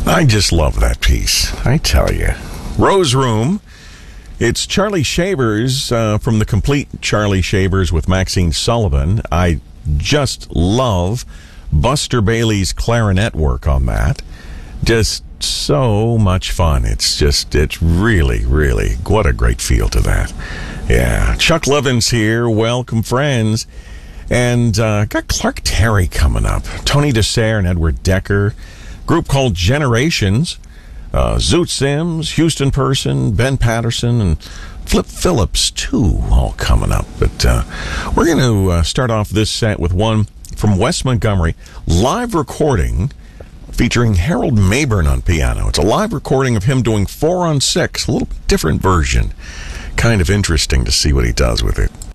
I just love that piece, I tell you. Rose Room. It's Charlie Shavers from the complete Charlie Shavers with Maxine Sullivan. I just love Buster Bailey's clarinet work on that. Just so much fun. It's really, really, what a great feel to that. Yeah. Chuck Levin's here. Welcome, friends. And got Clark Terry coming up. Tony DeSere and Edward Decker. Group called Generations. Zoot Sims, Houston Person, Ben Patterson, and Flip Phillips, too, all coming up. But we're going to start off this set with one from Wes Montgomery, live recording featuring Harold Mabern on piano. It's a live recording of him doing 4 on 6, a little different version. Kind of interesting to see what he does with it.